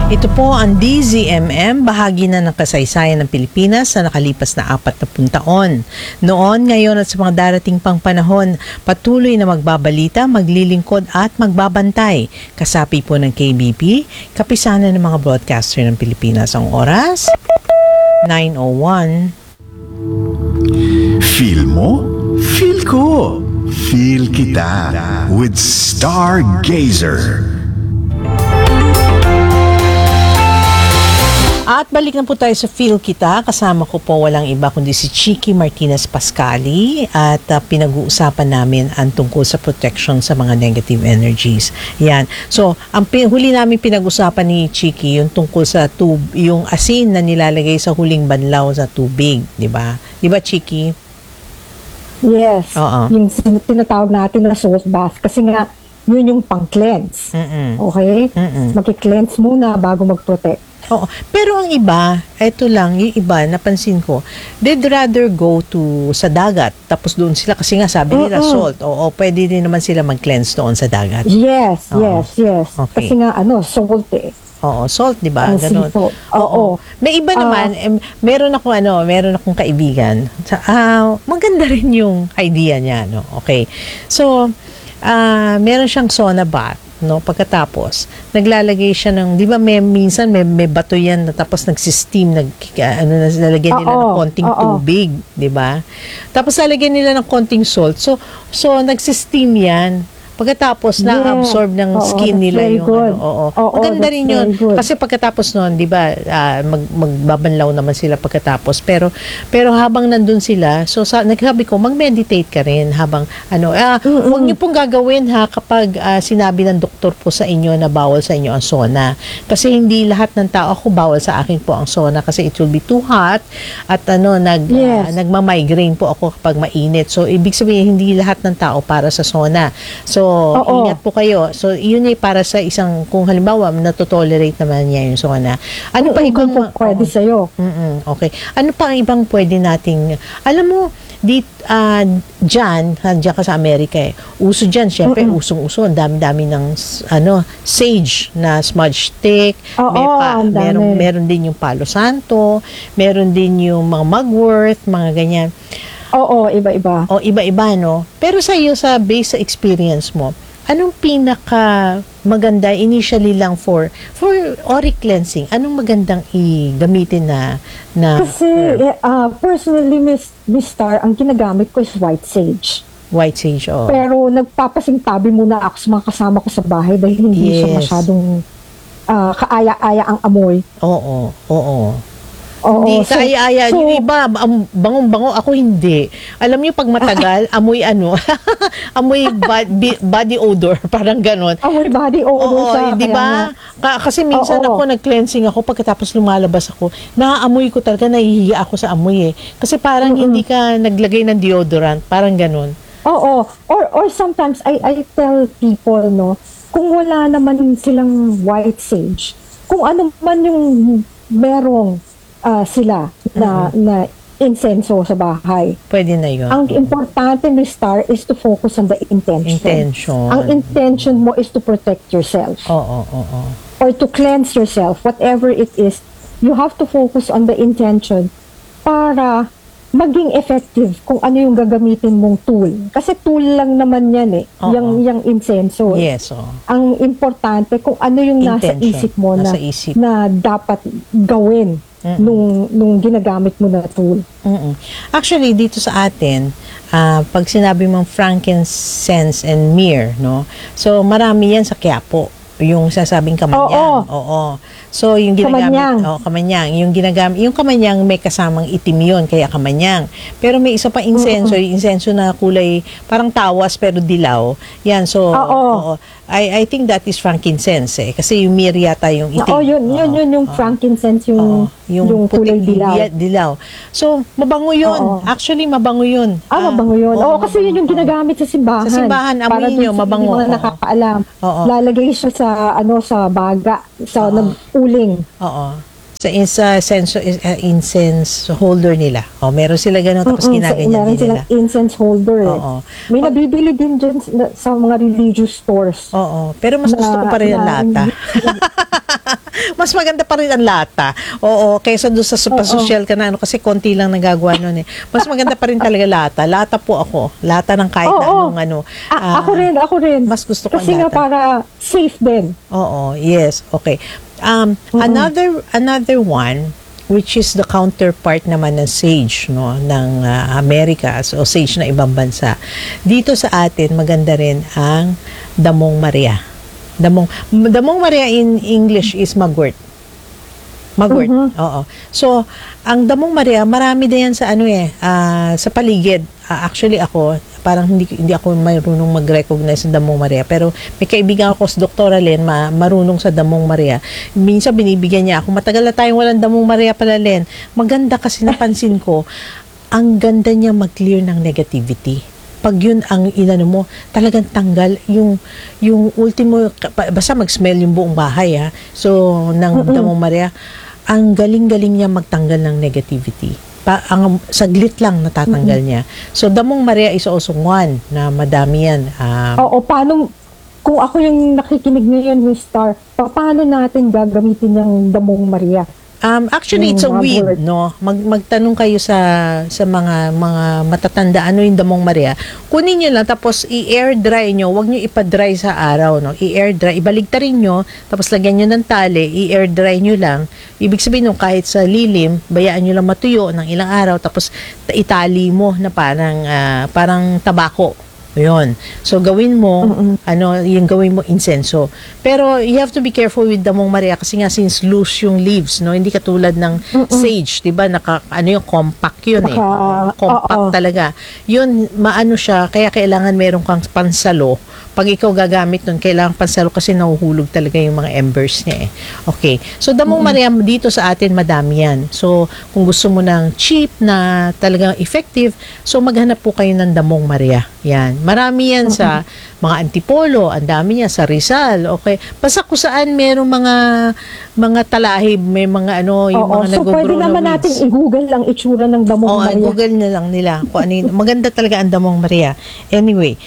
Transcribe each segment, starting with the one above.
Ito po ang DZMM, bahagi na ng kasaysayan ng Pilipinas sa nakalipas na 40 taon. Noon, ngayon at sa mga darating pang panahon, patuloy na magbabalita, maglilingkod at magbabantay. Kasapi po ng KBP, kapisanan ng mga broadcaster ng Pilipinas. Ang oras, 9:01. Feel mo? Feel ko. Feel kita with Stargazer. At balik na po tayo sa Feel Kita. Kasama ko po walang iba kundi si Chicky Martinez Pascali at pinag-uusapan namin ang tungkol sa protection sa mga negative energies. Yan. So, ang huli namin pinag-usapan ni Chicky yung tungkol sa yung asin na nilalagay sa huling banlaw sa tubig, 'di ba? 'Di ba, Chicky? Yes. Oo. Yung tinatawag natin na salt bath kasi nga yun yung pang-cleanse. Okay? Maki-cleanse muna bago mag-protect. Oo. Pero ang iba, ito lang, yung iba, napansin ko, they'd rather go to sa dagat. Tapos doon sila, kasi nga sabi nila salt. Oo, pwede din naman sila mag-cleanse doon sa dagat. Yes, Oo. yes. Okay. Kasi nga, salt eh. Oo, salt, di ba? Ang Ganun. seafood. Oo. May iba naman, meron akong kaibigan. Maganda rin yung idea niya, no? Okay. So, meron siyang sauna bath, no? Pagkatapos, naglalagay siya ng, di ba minsan may bato yan, tapos nagsisteam, nalagyan nila ng konting tubig, di ba? Tapos lalagyan nila ng konting salt. So nagsisteam yan. Pagkatapos na-absorb ng skin nila yung maganda rin yun. Kasi pagkatapos noon, di ba, magbabanlaw naman sila pagkatapos. Pero habang nandun sila, so nagsabi ko, mag-meditate ka rin habang, huwag niyo pong gagawin kapag sinabi ng doktor po sa inyo na bawal sa inyo ang sauna. Kasi hindi lahat ng tao, ako bawal sa akin po ang sauna kasi it will be too hot at nagma-migraine po ako kapag mainit. So, ibig sabihin, hindi lahat ng tao para sa sauna. So, ingat po kayo. So, yun ay para sa isang, kung halimbawa, natotolerate naman niya yung sauna. Ano pa ibang pwede sa'yo? Okay. Ano pa ang ibang pwede nating, alam mo, dyan ka sa Amerika uso dyan, syempre, usong-uso, ang dami-dami ng, sage na smudge stick, meron din yung Palo Santo, meron din yung mga mugwort, mga ganyan. Oo, iba-iba. Iba-iba, no? Pero sa iyo, sa base sa experience mo, anong pinaka maganda initially lang for auric cleansing? Anong magandang gamitin na kasi, personally, Miss Star, ang ginagamit ko is white sage. White sage, Pero nagpapasintabi muna ako sa mga kasama ko sa bahay dahil hindi siya masyadong kaaya-aya ang amoy. Oo. Oo, hindi kaaya-aya. Yung iba, bangong-bango. Ako hindi. Alam niyo, pag matagal, amoy amoy body odor. Parang ganon. Amoy body odor siya. Di ba? Kasi minsan ako, nag-cleansing ako, pagkatapos lumalabas ako, naaamoy ko talaga, nahihiya ako sa amoy Kasi parang hindi ka naglagay ng deodorant. Parang ganon. Oo. Or sometimes, I tell people, kung wala naman silang white sage, kung ano man yung merong sila na insenso sa bahay. Pwede na yun. Ang importante, Ms. Star, is to focus on the intention. Ang intention mo is to protect yourself. Oo. Or to cleanse yourself. Whatever it is, you have to focus on the intention para maging effective kung ano yung gagamitin mong tool. Kasi tool lang naman yan yung insenso. Yes, Ang importante kung ano yung nasa isip mo na dapat gawin nung ginagamit mo na tool. Actually, dito sa atin, pag sinabi mong frankincense and myrrh, so marami yan sa Quiapo. Yung sasabing kamanyang. Oo. So, yung ginagamit, kamanyang. Yung kamanyang may kasamang itim yun, kaya kamanyang. Pero may isa pa insenso, yung insenso na kulay, parang tawas pero dilaw. Yan, so, I think that is frankincense Kasi yung myrrh yata yung itim. Yun yung frankincense, yung kulay dilaw. So, mabango yun. Actually, mabango yun. Mabango yun. Kasi yun yung ginagamit sa simbahan. Sa simbahan, amoy nyo, mabango. Para mga nakakaalam. Lalagay siya sa baga, sa uling. incense holder nila. O, meron sila ganun, tapos ginaganyan meron din silang nila. incense holder. Oo. May nabibili din dyan sa mga religious stores. Oo, pero mas gusto ko pa rin ang lata. Mas maganda pa rin ang lata. Oo, kaysa doon sa social ka na, kasi konti lang nagagawa nun eh. Mas maganda pa rin talaga lata. Lata po ako. Lata ng kahit anong ano. Ako rin. Mas gusto ko Kasi ang nga lata. para safe din. Oo, yes. Okay. Another one, which is the counterpart naman ng sage, no, ng Amerika, o sage na ibang bansa. Dito sa atin, maganda rin ang damong Maria. Damong Maria in English is magwort. Magwort. Oo. So, ang damong Maria, marami din yan sa sa paligid. Actually ako, parang hindi ako marunong mag-recognize ng damong Maria, pero may kaibigan ako sa Dr. Len, marunong sa damong Maria. Minsan binibigyan niya ako, matagal na tayong walang damong Maria pala, Len. Maganda kasi napansin ko, ang ganda niya mag-clear ng negativity. Pag yun ang inano mo, talagang tanggal yung ultimo, basta mag-smell yung buong bahay So, ng damong Maria, ang galing-galing niya magtanggal ng negativity. Ang saglit lang natatanggal niya. So, damong Maria is also one na madami yan. Oo, paano, kung ako yung nakikinig ngayon, Miss Star, paano natin gagamitin yung damong Maria? Actually, it's a weed, no? Magtanong kayo sa mga matatanda, ano yung damong Maria. Kunin nyo lang, tapos i-air dry nyo. Huwag nyo ipa-dry sa araw, no? I-air dry, ibaligtarin nyo, tapos lagyan nyo ng tali, i-air dry nyo lang. Ibig sabihin nung kahit sa lilim, bayaan nyo lang matuyo ng ilang araw, tapos itali mo na parang tabako. Yun. So, gawin mo, yung gawin mo insenso. Pero, you have to be careful with damong Maria kasi nga since loose yung leaves, no? Hindi katulad ng sage, di ba? Yung compact yun compact talaga. Yun, maano siya, kaya kailangan meron kang pansalo. Pag ikaw gagamit nun, kailangan pansalo kasi nahuhulog talaga yung mga embers niya Okay. So, damong Maria, dito sa atin, madami yan. So, kung gusto mo ng cheap na talagang effective, so maghanap po kayo ng damong Maria. Yan. Marami yan sa mga Antipolo, ang dami niya sa Rizal, okay? Basta kung saan merong mga talahib, may mga yung mga so pwede naman natin i-google ang itsura ng damong Maria. Google na lang nila kung ano yun. Maganda talaga ang damong Maria. Anyway,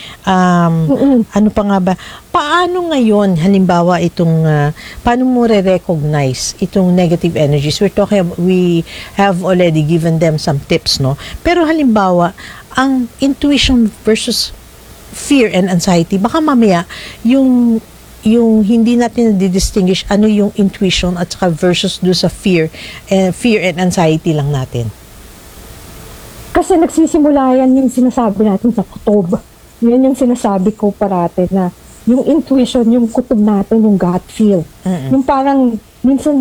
ano pa nga ba? Paano ngayon, halimbawa paano mo re-recognize itong negative energies? We have already given them some tips, no? Pero halimbawa, ang intuition versus fear and anxiety, baka mamaya yung hindi natin na-distinguish ano yung intuition at saka versus do sa fear and anxiety lang natin. Kasi nagsisimula yan yung sinasabi natin sa kutob. Yan yung sinasabi ko parate na yung intuition, yung kutob natin, yung gut feel. Yung parang minsan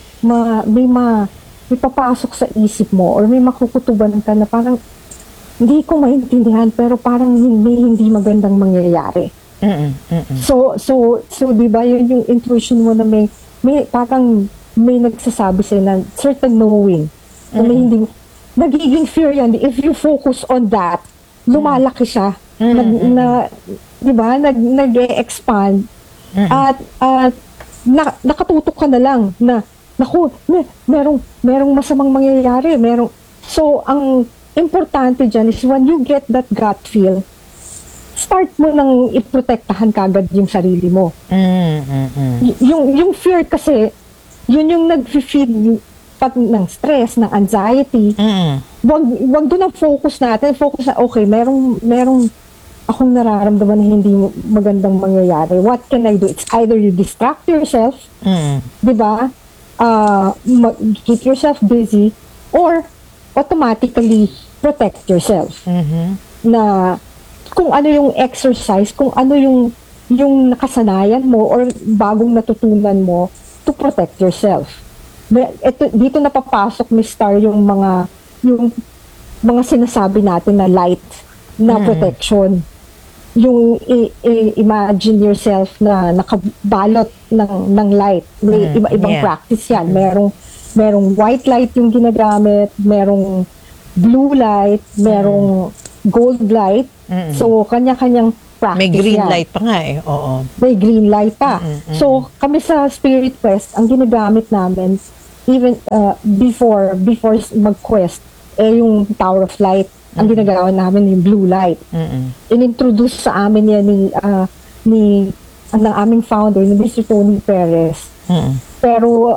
may papasok sa isip mo or may makukutuban ka na parang hindi ko maintindihan pero parang hindi magandang mangyayari. So di ba yun yung intuition mo na may parang may nagsasabi sa'yo na certain knowing na may hindi nagiging fear yan. If you focus on that, lumalaki siya. Di ba? Nag-e-expand. At nakatutok ka na lang na naku, merong masamang mangyayari. So, ang importante dyan is when you get that gut feel, start mo nang iprotektahan kagad yung sarili mo. Yung fear kasi, yun yung nag-feed ng stress, ng anxiety. Wag doon ang focus natin. Focus na, okay, merong akong nararamdaman na hindi magandang mangyayari. What can I do? It's either you distract yourself, di ba? Keep yourself busy, or automatically protect yourself. Na kung ano yung exercise, kung ano yung nakasanayan mo or bagong natutunan mo to protect yourself. Dito napapasok, Miss Star, yung mga sinasabi natin na light na protection. Yung imagine yourself na nakabalot ng light. May iba-ibang practice yan. Merong white light yung ginagamit, merong blue light, merong gold light. So, kanya-kanyang practice may green yan. light pa nga Oo. May green light pa. So, kami sa Spirit Quest, ang ginagamit namin even before mag-quest, yung Tower of Light, ang ginagawa namin yung blue light. Inintroduce sa amin yan ng aming founder, ni Mr. Tony Perez. Pero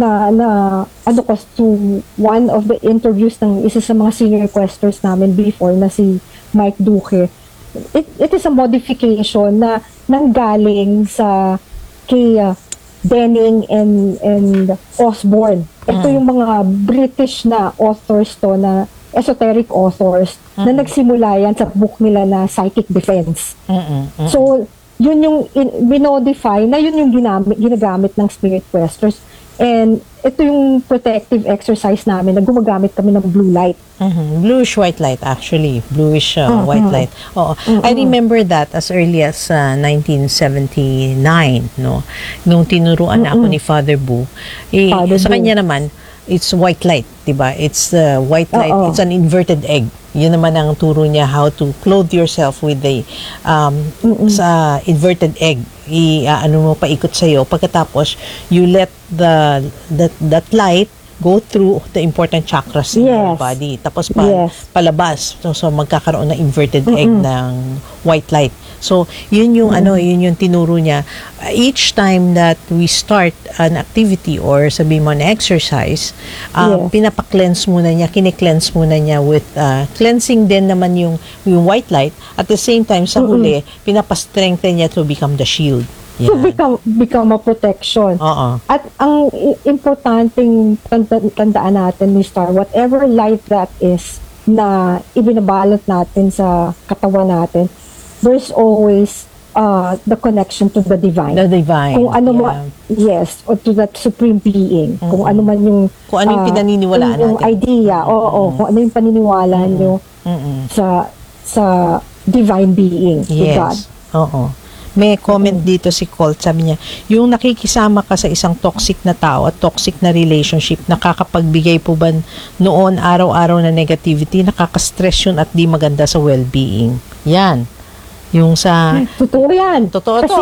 ano ko, to one of the interviews ng isa sa mga senior requesters namin before na si Mike Duque, it is a modification na nanggaling sa kay Denning and Osborne. Ito yung mga British na authors to, na esoteric authors, na nagsimula yan sa book nila na Psychic Defense. So, yun yung binodify, na yun yung ginagamit ng Spirit Questers. And ito yung protective exercise namin, na gumagamit kami ng blue light. Bluish white light, actually. Bluish white light. Oo. I remember that as early as 1979, no? Nung tinuruan na ako ni Father Boo. Father Sa Boo. kanya naman, it's white light, diba? It's white light. It's an inverted egg. Yun naman ang turo niya, how to clothe yourself with the sa inverted egg. Ano mo, paikot sa'yo. Pagkatapos, you let that light go through the important chakras in your body. Tapos palabas. So magkakaroon ng inverted egg ng white light. So, yun yung yun yung tinuro niya. Each time that we start an activity or sabi mo na exercise, pinapa-cleanse muna niya, kine-cleanse muna niya with cleansing din naman yung white light. At the same time, sa huli, pinapa-strengthen niya to become the shield. To become a protection. At ang importanteng tandaan natin, Mr. Whatever light that is na ibinabalot natin sa katawan natin, there's always the connection to the divine. The divine. Kung ano or to that supreme being. Kung ano man yung kung ano yung pinaniniwalaan yung natin. idea. Kung ano yung paniniwala nyo sa divine being. To God. Oo. May comment dito si Colt, sabi niya, yung nakikisama ka sa isang toxic na tao at toxic na relationship, nakakapagbigay po ba noon araw-araw na negativity, nakaka-stress yun at di maganda sa well-being. Yan. Yung sa... Totoo yan. Totoo kasi to.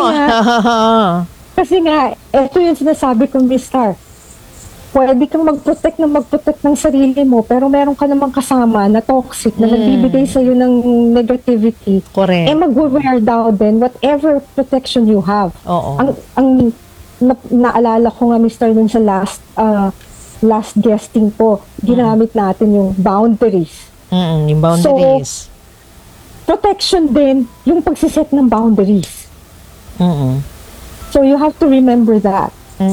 Kasi nga, ito yung sinasabi kong Star. Pwede kang mag-protect ng sarili mo, pero meron ka namang kasama na toxic, na nagbibigay sa'yo ng negativity. Correct. Mag-wear down din whatever protection you have. Oo. Ang naalala ko nga, Mr. Dun sa last guesting po, ginamit natin yung boundaries. Yung boundaries. So, protection din yung pagsiset ng boundaries. So, you have to remember that.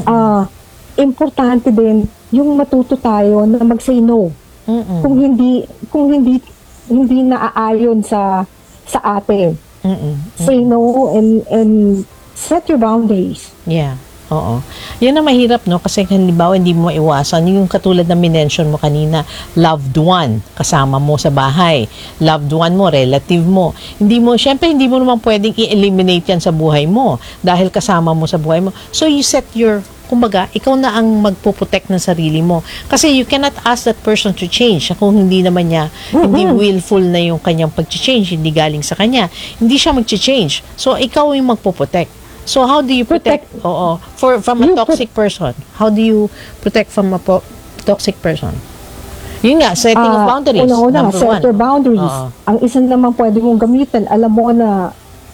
Importante din yung matuto tayo na mag-say no. Kung hindi naaayon sa atin. Say no and set your boundaries. Yeah. Oo. Yan ang mahirap, no? Kasi halimbawa, hindi mo maiwasan. Yung katulad na minention mo kanina, loved one, kasama mo sa bahay. Loved one mo, relative mo. Syempre, hindi mo naman pwedeng i-eliminate yan sa buhay mo dahil kasama mo sa buhay mo. So, you set kumbaga, ikaw na ang magpo-protect ng sarili mo. Kasi you cannot ask that person to change kung hindi naman niya, hindi willful na yung kanyang pag-change, hindi galing sa kanya. Hindi siya mag-change. So, ikaw yung magpo-protect. So, how do you protect? From a toxic person? How do you protect from a toxic person? Yun nga, setting of boundaries. Una, set your boundaries. Ang isa naman pwede mong gamitin, alam mo na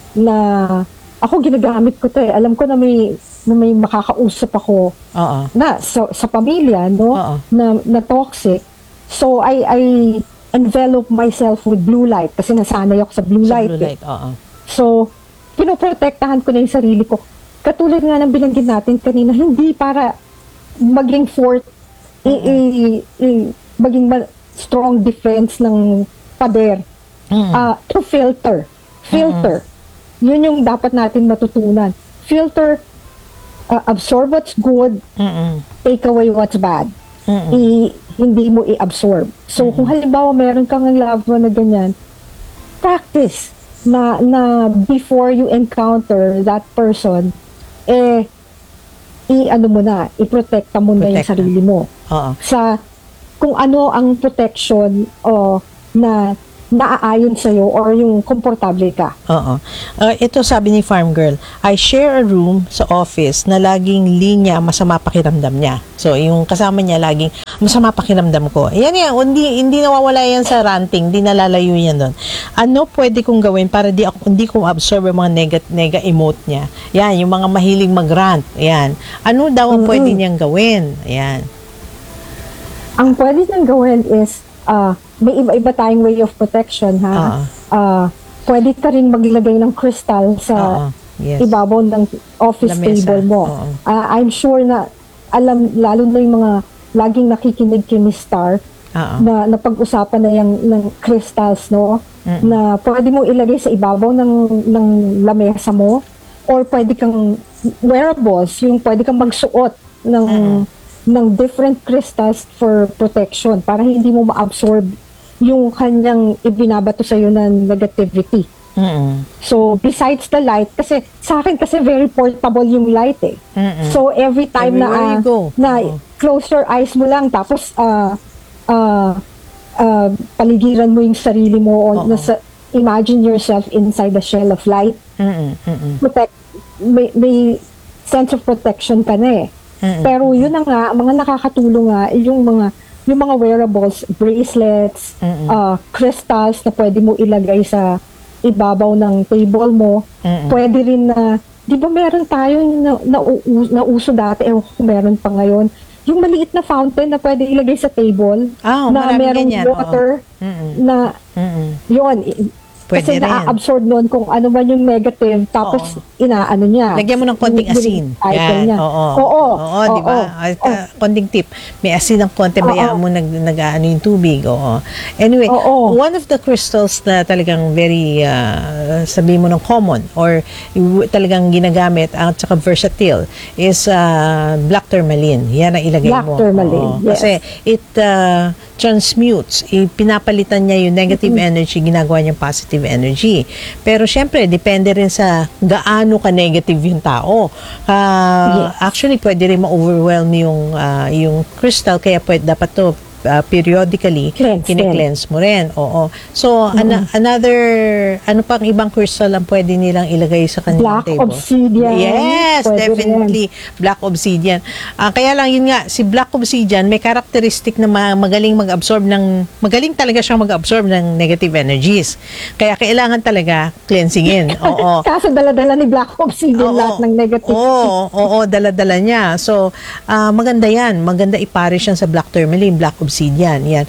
ako ginagamit ko 'to eh. Alam ko na may makakausap ako na sa pamilya, no? Na toxic. So I envelop myself with blue light kasi nasanay ako sa blue light. So pinoprotektahan ko na yung sarili ko. Katulad nga ng binanggit natin kanina, hindi para maging maging strong defense ng pader. To filter. Yun yung dapat natin matutunan. Filter, absorb what's good, take away what's bad. Hindi mo i-absorb. So, kung halimbawa meron kang loved one na ganyan, practice na before you encounter that person, i-protecta mo na yung sarili mo. Sa kung ano ang protection na naaayon sa'yo or yung komportable ka. Oo. Ito sabi ni Farm Girl, I share a room sa office na laging linya masama pakiramdam niya. So, yung kasama niya laging masama pakiramdam ko. Yan yan, hindi nawawala yan sa ranting, hindi nalalayo yan doon. Ano pwede kong gawin para hindi ko absorb yung mga nega emote niya? Yan, yung mga mahiling mag-rant. Yan. Ano daw ang pwede niyang gawin? Yan. Ang pwede niyang gawin is, may iba-iba tayong way of protection, ha? Pwede ka rin maglagay ng crystal sa Yes. ibabaw ng office Lamesa. table mo. Oo. I'm sure na lalo na yung mga laging nakikinig kay Miss Star, na napag-usapan na yung ng crystals, no? Na pwede mo ilagay sa ibabaw ng lamesa mo, or pwede kang wearables, yung pwede kang magsuot ng different crystals for protection para hindi mo ma-absorb yung kanyang ibinabato sa'yo ng negativity. So, besides the light, kasi sa akin kasi very portable yung light eh. So, every time Everywhere you go. Close your eyes mo lang, tapos paligiran mo yung sarili mo, o imagine yourself inside the shell of light. May sense of protection ka na eh. Pero yun na nga, mga nakakatulong nga, yung mga wearables, bracelets, crystals na pwede mo ilagay sa ibabaw ng table mo. Pwede rin na, di ba meron tayo na uso dati, meron pa ngayon, yung maliit na fountain na pwede ilagay sa table, na merong water, na yun, Pwede kasi rin. na-absorb nun kung ano man yung negative, tapos inaano niya. Lagyan mo ng konting asin. Yan. Niya. Oo, di ba? Konting tip. May asin ng konti, bayaan mo nag-ano yung tubig. Oo. Anyway, one of the crystals na talagang very, sabi mo ng common or talagang ginagamit at saka versatile is black tourmaline. Yan ang ilagay mo. Black tourmaline, yes. Kasi it transmutes. Pinapalitan niya yung negative energy, ginagawa niyang positive energy. Pero syempre, depende rin sa gaano ka-negative yung tao. Actually, pwede rin ma-overwhelm yung crystal, kaya dapat to periodically kine-cleanse mo rin. Oo. So, another, ano pang ibang crystal ang pwede nilang ilagay sa kanilang table? Black obsidian. Yes, pwede definitely. Rin. Black obsidian. Kaya lang yun nga, si black obsidian may characteristic na magaling talaga siyang mag-absorb ng negative energies. Kaya kailangan talaga cleansingin. Oo. Kaso dala-dala ni black obsidian lahat ng negative. Oo, dala-dala niya. So, maganda yan. Maganda iparish yan sa black tourmaline, black obsidian. Yan.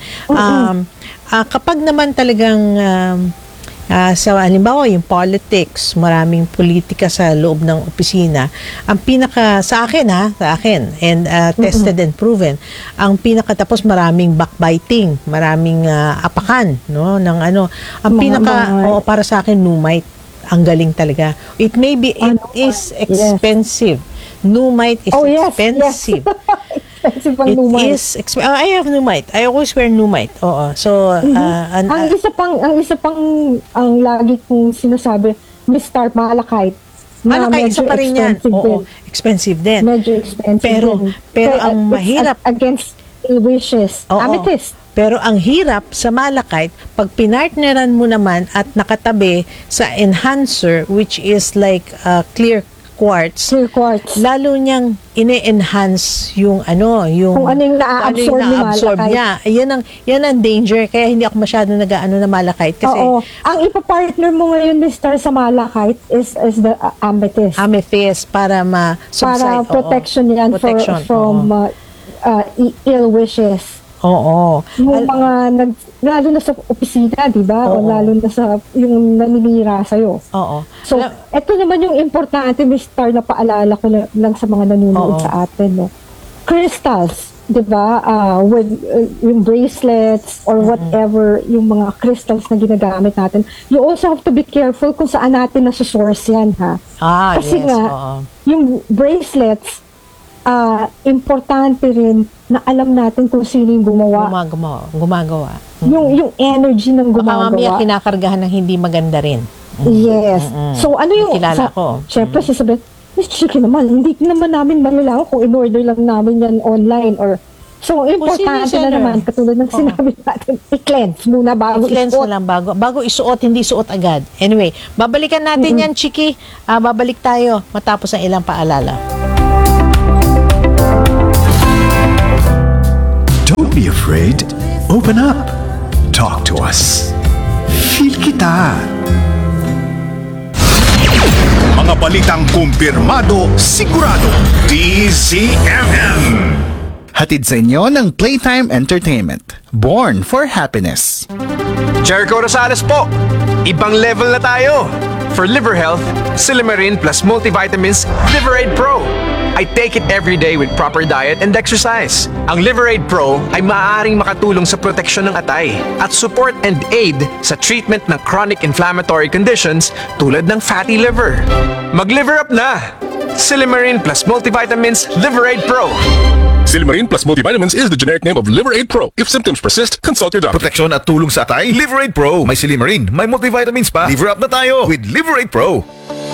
Kapag naman talagang sa halimbawa yung politics, maraming politika sa loob ng opisina, ang pinaka sa akin and tested and proven, ang pinaka tapos maraming backbiting, maraming apakan, no, ng ano, ang pinaka para sa akin numite, ang galing talaga. It is expensive. Numite is expensive. I have numite. I always wear numite. Oo. So, ang isa pang lagi kong sinasabi, Mr. Malachite. Malachite, isa pa rin yan. Oo, expensive din. Medyo expensive pero ang mahirap. Against wishes. Amethyst. Pero ang hirap sa malachite, pag pinartneran mo naman at nakatabi sa enhancer, which is like clear quartz, lalo niyang ine-enhance yung yung kung ano yung na-absorb niya. Yan ang danger, kaya hindi ako masyado nag-aano na malachite kasi ang ipa-partner mo ngayon, Mr. sa malachite is the amethyst para ma-subside. Para protection yan from ill wishes. Oo. Yung mga lalo na sa opisina, di ba? O lalo na sa yung naninira sa'yo. Oo. So, ito naman yung importante, Mr. na paalala ko lang sa mga nanonood sa atin, no? Crystals, di ba? With yung bracelets or whatever, yung mga crystals na ginagamit natin. You also have to be careful kung saan natin nasusource yan, ha? Kasi yung bracelets, importante rin na alam natin kung sino yung gumagawa. Yung energy ng gumagawa. Baka mamaya kinakargahan ng hindi maganda rin. Yes. So, ano yung... Kilala ko. Siyempre, sasabihin, Miss Chiki naman, hindi naman namin malalaman kung in-order lang namin yan online or So, importante sino na seller? naman, katulad ng sinabi natin, i-cleanse muna bago Cleanse isuot. na lang bago isuot, hindi suot agad. Anyway, babalikan natin yan, Chiki. Babalik tayo matapos ang ilang paalala. Don't be afraid. Open up. Talk to us. Feel kita. Mga balitang kumpirmado, sigurado. DZMM. Hatid sa inyo ng Playtime Entertainment. Born for happiness. Jericho Rosales po! Ibang level na tayo! For liver health, Silimarin plus multivitamins Liverade Pro. I take it every day with proper diet and exercise. Ang Liverade Pro ay maaaring makatulong sa proteksyon ng atay at support and aid sa treatment ng chronic inflammatory conditions tulad ng fatty liver. Mag-liver up na! Silimarin plus multivitamins Liverade Pro. Silimarin plus multivitamins is the generic name of Liverade Pro. If symptoms persist, consult your doctor. Proteksyon at tulong sa atay, Liverade Pro. May Silimarin, may multivitamins pa. Liver up na tayo with Liverade Pro.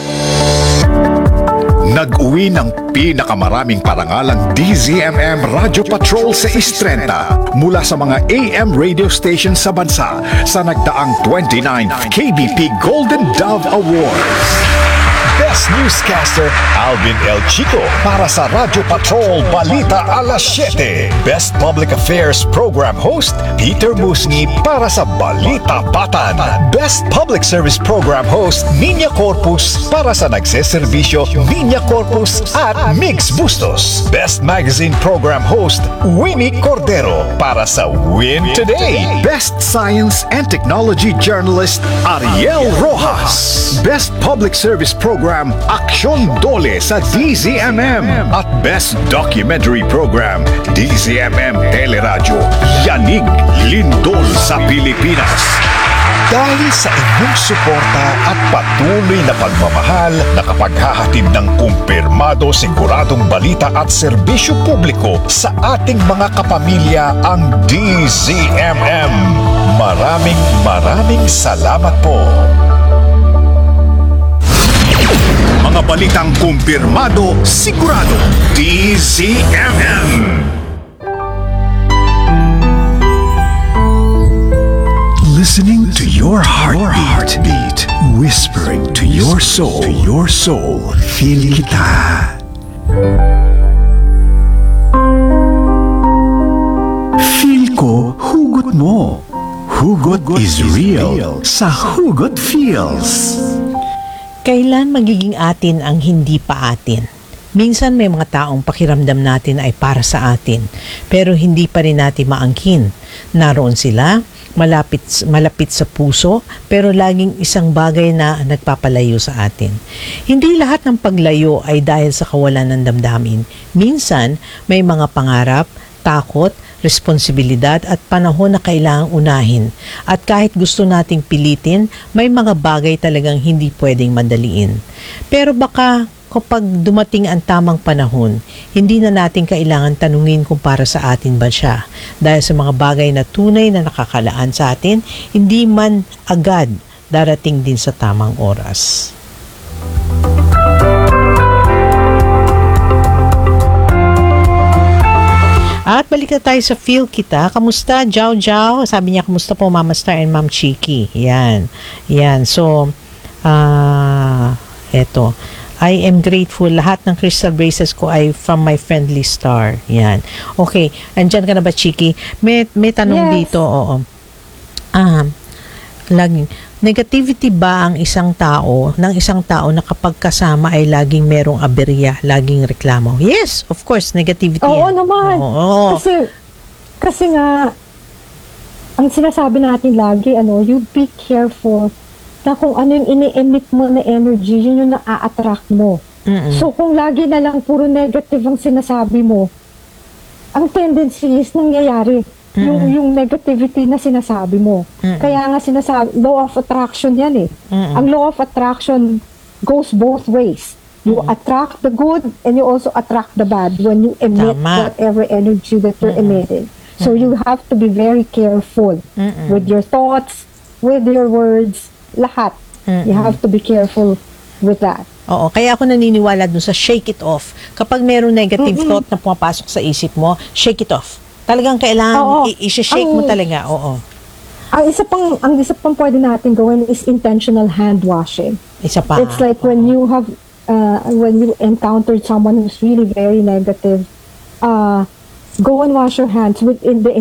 Nag-uwi ng pinakamaraming parangalang DZMM Radio Patrol sa Istrenta mula sa mga AM radio stations sa bansa sa nagdaang 29th KBP Golden Dove Awards. Best Newscaster, Alvin L. Chico para sa Radio Patrol Balita Alas 7. Best Public Affairs Program Host, Peter Musni para sa Balita Batan. Best Public Service Program Host, Niña Corpus para sa nagseservisyo Niña Corpus at Mix Bustos. Best Magazine Program Host, Winnie Cordero para sa Win Today. Best Science and Technology Journalist, Ariel Rojas. Best Public Service Program, Aksyon Dole sa DZMM. At Best Documentary Program, DZMM Teleradyo, Yanig Lindol sa Pilipinas. Dahil sa inyong suporta at patuloy na pagmamahal, nakapaghahatid ng kumpirmado, siguradong balita at serbisyo publiko sa ating mga kapamilya ang DZMM. Maraming salamat po. Mga balitang kumpirmado, sigurado. DZMM. Listening to your heartbeat, whispering to your soul. Feel kita. Feel ko, hugot mo. Hugot is real sa Hugot Feels. Kailan magiging atin ang hindi pa atin? Minsan may mga taong pakiramdam natin ay para sa atin, pero hindi pa rin natin maangkin. Naroon sila, malapit sa puso, pero laging isang bagay na nagpapalayo sa atin. Hindi lahat ng paglayo ay dahil sa kawalan ng damdamin. Minsan, may mga pangarap, takot, responsibilidad at panahon na kailangang unahin. At kahit gusto nating pilitin, may mga bagay talagang hindi pwedeng madaliin. Pero baka kapag dumating ang tamang panahon, hindi na natin kailangan tanungin kung para sa atin ba siya. Dahil sa mga bagay na tunay na nakakalaan sa atin, hindi man agad darating din sa tamang oras. At balik na tayo sa Feel Kita. Kamusta, Jow Jow? Sabi niya, kamusta po, Mama Star and Ma'am Chiki? Yan. So, eto. I am grateful. Lahat ng crystal bracelets ko ay from my friendly star. Yan. Okay. Andyan ka na ba, Chiki? May tanong dito. Oo. Laging, negativity ba ang isang tao na kapag kasama ay laging merong aberya, laging reklamo? Yes, of course, negativity. Oo yan. naman. Oo. Kasi nga, ang sinasabi natin lagi, you be careful na kung ano yung ini-emit mo na energy, yun yung na-attract mo. So, kung lagi na lang puro negative ang sinasabi mo, ang tendency is nangyayari. Yung negativity na sinasabi mo. Kaya nga sinasabi, law of attraction yan eh. Ang law of attraction goes both ways. You attract the good and you also attract the bad when you emit whatever energy that you're emitting. So you have to be very careful with your thoughts, with your words, lahat. You have to be careful with that. Oo, kaya ako naniniwala dun sa shake it off. Kapag merong negative thought na pumapasok sa isip mo, shake it off. Talagang kailangan Oo. i-shake mo talaga. Oo. Ang isa pang pwede natin gawin is intentional hand washing. Isa pa. It's like when you encountered someone who's really very negative, go and wash your hands within the